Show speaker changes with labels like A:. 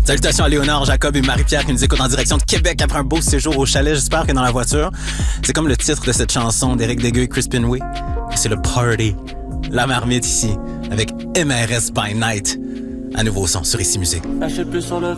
A: Salutations à Léonard, Jacob et Marie-Pierre qui nous écoutent en direction de Québec après un beau séjour au chalet. J'espère que dans la voiture. C'est comme le titre de cette chanson d'Éric Degueuil et Crispin Way. C'est le party. La marmite ici avec MRS by Night. À nouveau son sur Ici Musique.
B: Achète plus sur le